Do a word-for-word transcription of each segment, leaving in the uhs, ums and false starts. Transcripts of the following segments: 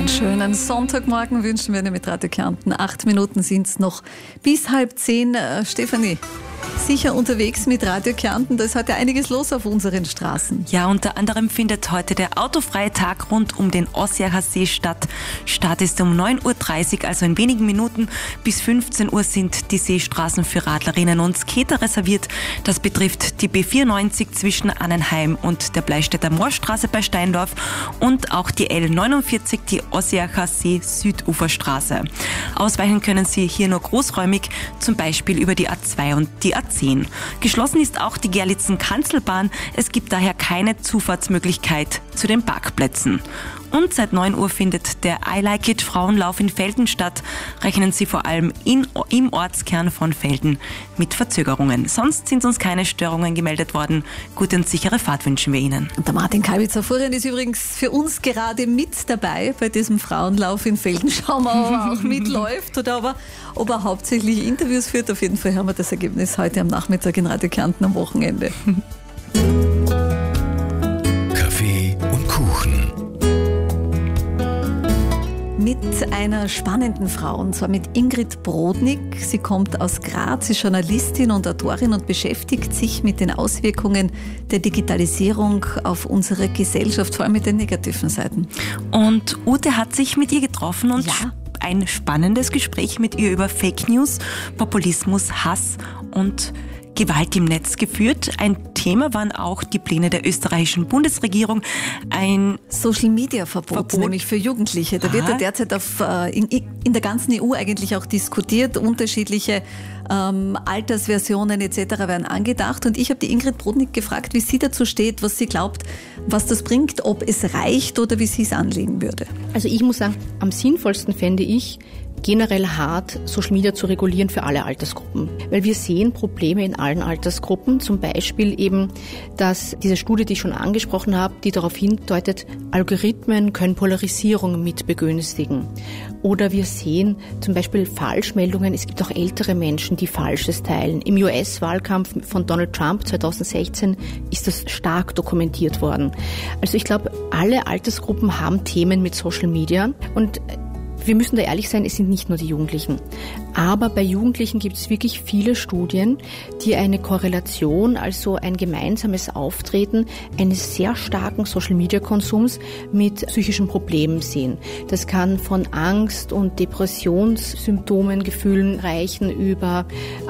Einen schönen Sonntagmorgen wünschen wir Ihnen mit Radio Kärnten. Acht Minuten sind es noch bis halb zehn. Äh, Stefanie, sicher unterwegs mit Radio Kärnten. Da ist heute einiges los auf unseren Straßen. Ja, unter anderem findet heute der autofreie Tag rund um den Ossiacher See statt. Start ist um neun Uhr dreißig, also in wenigen Minuten. Bis fünfzehn Uhr sind die Seestraßen für Radlerinnen und Skater reserviert. Das betrifft die B vierundneunzig zwischen Annenheim und der Bleistädter Moorstraße bei Steindorf und auch die L neunundvierzig, die Ossiacher See Süduferstraße. Ausweichen können Sie hier nur großräumig, zum Beispiel über die A zwei und die A zehn. Geschlossen ist auch die Gerlitzen-Kanzelbahn. Es gibt daher keine Zufahrtsmöglichkeit zu den Parkplätzen. Und seit neun Uhr findet der I Like It Frauenlauf in Velden statt. Rechnen Sie vor allem in, im Ortskern von Velden mit Verzögerungen. Sonst sind uns keine Störungen gemeldet worden. Gute und sichere Fahrt wünschen wir Ihnen. Und der Martin Kalbitzer-Furian ist übrigens für uns gerade mit dabei bei diesem Frauenlauf in Velden. Schauen wir, ob er auch mitläuft oder ob er, ob er hauptsächlich Interviews führt. Auf jeden Fall haben wir das Ergebnis heute am Nachmittag in Radio Kärnten am Wochenende. Kaffee und Kuchen. Mit einer spannenden Frau, und zwar mit Ingrid Brodnik. Sie kommt aus Graz, ist Journalistin und Autorin und beschäftigt sich mit den Auswirkungen der Digitalisierung auf unsere Gesellschaft, vor allem mit den negativen Seiten. Und Ute hat sich mit ihr getroffen und ja. ein spannendes Gespräch mit ihr über Fake News, Populismus, Hass und Gewalt im Netz geführt. Ein Thema waren auch die Pläne der österreichischen Bundesregierung. Ein Social-Media-Verbot, Verbot. nämlich für Jugendliche. Da Aha. wird ja derzeit auf, in, in der ganzen E U eigentlich auch diskutiert. Unterschiedliche ähm, Altersversionen et cetera werden angedacht. Und ich habe die Ingrid Brodnik gefragt, wie sie dazu steht, was sie glaubt, was das bringt, ob es reicht oder wie sie es anlegen würde. Also ich muss sagen, am sinnvollsten fände ich, generell hart Social Media zu regulieren für alle Altersgruppen. Weil wir sehen Probleme in allen Altersgruppen. Zum Beispiel eben, dass diese Studie, die ich schon angesprochen habe, die darauf hindeutet, Algorithmen können Polarisierung mit begünstigen. Oder wir sehen zum Beispiel Falschmeldungen. Es gibt auch ältere Menschen, die Falsches teilen. Im U S-Wahlkampf von Donald Trump zweitausendsechzehn ist das stark dokumentiert worden. Also ich glaube, alle Altersgruppen haben Themen mit Social Media und wir müssen da ehrlich sein, es sind nicht nur die Jugendlichen. Aber bei Jugendlichen gibt es wirklich viele Studien, die eine Korrelation, also ein gemeinsames Auftreten eines sehr starken Social-Media-Konsums mit psychischen Problemen sehen. Das kann von Angst- und Depressionssymptomen, Gefühlen reichen über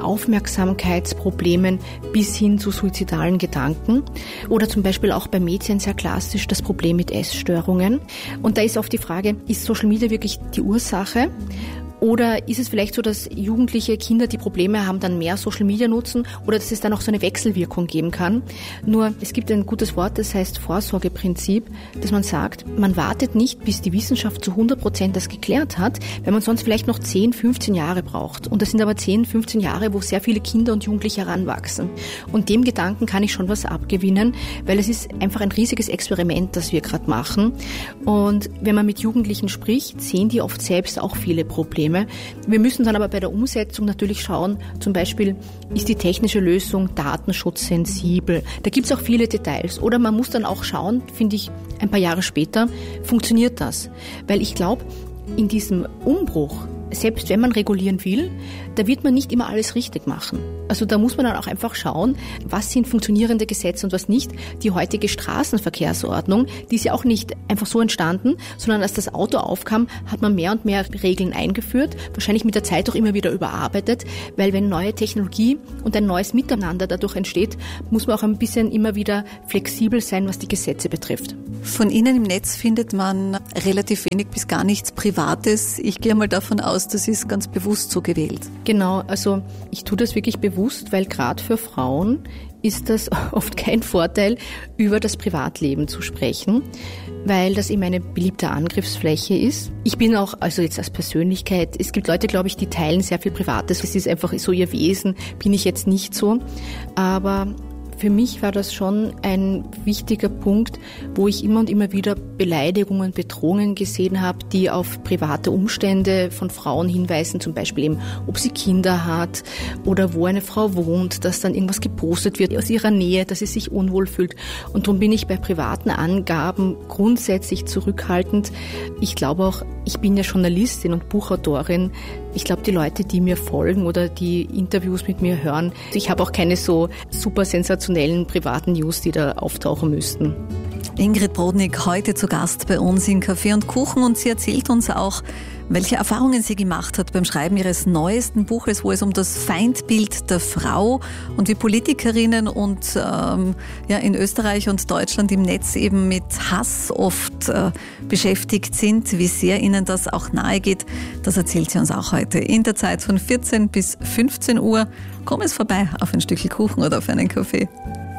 Aufmerksamkeitsproblemen bis hin zu suizidalen Gedanken. Oder zum Beispiel auch bei Mädchen sehr klassisch das Problem mit Essstörungen. Und da ist oft die Frage, ist Social Media wirklich die Ursache? Oder ist es vielleicht so, dass jugendliche Kinder, die Probleme haben, dann mehr Social Media nutzen oder dass es dann auch so eine Wechselwirkung geben kann? Nur, es gibt ein gutes Wort, das heißt Vorsorgeprinzip, dass man sagt, man wartet nicht, bis die Wissenschaft zu hundert Prozent das geklärt hat, weil man sonst vielleicht noch zehn, fünfzehn Jahre braucht. Und das sind aber zehn, fünfzehn Jahre, wo sehr viele Kinder und Jugendliche heranwachsen. Und dem Gedanken kann ich schon was abgewinnen, weil es ist einfach ein riesiges Experiment, das wir gerade machen. Und wenn man mit Jugendlichen spricht, sehen die oft selbst auch viele Probleme. Wir müssen dann aber bei der Umsetzung natürlich schauen, zum Beispiel, ist die technische Lösung datenschutzsensibel? Da gibt es auch viele Details. Oder man muss dann auch schauen, finde ich, ein paar Jahre später, funktioniert das? Weil ich glaube, in diesem Umbruch, selbst wenn man regulieren will, da wird man nicht immer alles richtig machen. Also da muss man dann auch einfach schauen, was sind funktionierende Gesetze und was nicht. Die heutige Straßenverkehrsordnung, die ist ja auch nicht einfach so entstanden, sondern als das Auto aufkam, hat man mehr und mehr Regeln eingeführt, wahrscheinlich mit der Zeit auch immer wieder überarbeitet, weil wenn neue Technologie und ein neues Miteinander dadurch entsteht, muss man auch ein bisschen immer wieder flexibel sein, was die Gesetze betrifft. Von Ihnen im Netz findet man relativ wenig bis gar nichts Privates. Ich gehe mal davon aus, das ist ganz bewusst so gewählt. Genau, also ich tue das wirklich bewusst, weil gerade für Frauen ist das oft kein Vorteil, über das Privatleben zu sprechen, weil das eben eine beliebte Angriffsfläche ist. Ich bin auch, also jetzt als Persönlichkeit, es gibt Leute, glaube ich, die teilen sehr viel Privates. Es ist einfach so ihr Wesen, bin ich jetzt nicht so. Aber Für mich war das schon ein wichtiger Punkt, wo ich immer und immer wieder Beleidigungen, Bedrohungen gesehen habe, die auf private Umstände von Frauen hinweisen, zum Beispiel eben, ob sie Kinder hat oder wo eine Frau wohnt, dass dann irgendwas gepostet wird aus ihrer Nähe, dass sie sich unwohl fühlt. Und darum bin ich bei privaten Angaben grundsätzlich zurückhaltend. Ich glaube auch, ich bin ja Journalistin und Buchautorin. Ich glaube, die Leute, die mir folgen oder die Interviews mit mir hören, ich habe auch keine so super sensationellen privaten News, die da auftauchen müssten. Ingrid Brodnik heute zu Gast bei uns in Kaffee und Kuchen und sie erzählt uns auch, welche Erfahrungen sie gemacht hat beim Schreiben ihres neuesten Buches, wo es um das Feindbild der Frau und wie Politikerinnen und ähm, ja, in Österreich und Deutschland im Netz eben mit Hass oft äh, beschäftigt sind, wie sehr ihnen das auch nahe geht. Das erzählt sie uns auch heute in der Zeit von vierzehn bis fünfzehn Uhr. Komm es vorbei auf ein Stückchen Kuchen oder auf einen Kaffee.